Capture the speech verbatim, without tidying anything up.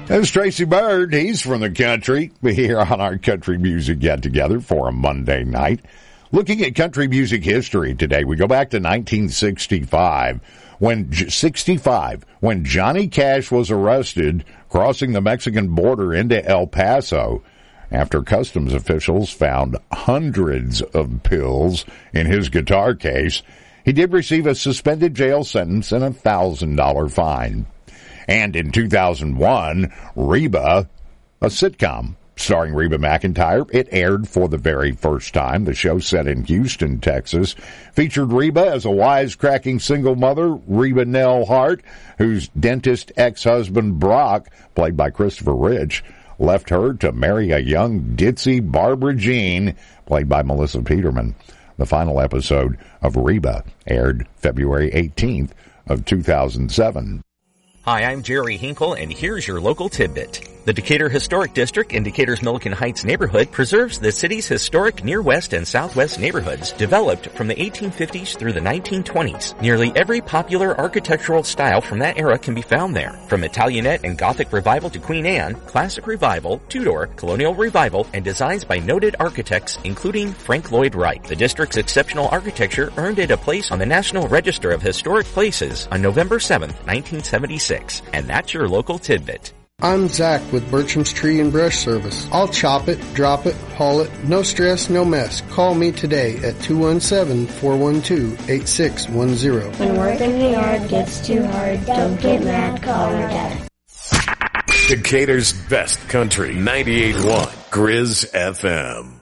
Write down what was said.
There's Tracy Byrd. He's from the country. We're here on our country music get together for a Monday night. Looking at country music history today, we go back to nineteen sixty-five. When sixty-five, when Johnny Cash was arrested crossing the Mexican border into El Paso after customs officials found hundreds of pills in his guitar case. He did receive a suspended jail sentence and a one thousand dollars fine. And in two thousand one, Reba, a sitcom starring Reba McEntire, it aired for the very first time. The show, set in Houston, Texas, featured Reba as a wisecracking single mother, Reba Nell Hart, whose dentist ex-husband Brock, played by Christopher Rich, left her to marry a young ditzy Barbara Jean, played by Melissa Peterman. The final episode of Reba aired February eighteenth of two thousand seven. Hi, I'm Jerry Hinkle, and here's your local tidbit. The Decatur Historic District in Decatur's Milliken Heights neighborhood preserves the city's historic near west and southwest neighborhoods developed from the eighteen fifties through the nineteen twenties. Nearly every popular architectural style from that era can be found there. From Italianate and Gothic Revival to Queen Anne, Classic Revival, Tudor, Colonial Revival, and designs by noted architects including Frank Lloyd Wright. The district's exceptional architecture earned it a place on the National Register of Historic Places on November seventh, nineteen seventy-six. And that's your local tidbit. I'm Zach with Bertram's Tree and Brush Service. I'll chop it, drop it, haul it, no stress, no mess. Call me today at two one seven, four one two, eight six one zero. When work in the yard gets too hard, don't get mad, call your dad. Decatur's best country, ninety-eight point one Grizz F M.